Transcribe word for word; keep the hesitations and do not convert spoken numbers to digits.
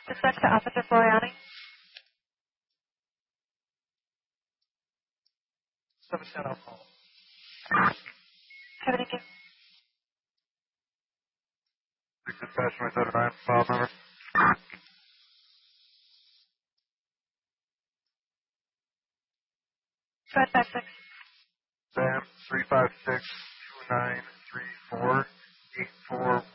Dispatch to Officer Floriani. seven ten alcohol. Thank you. six dispatch twenty seven nine, file number. five five six. Sam, three five six two nine three four eight four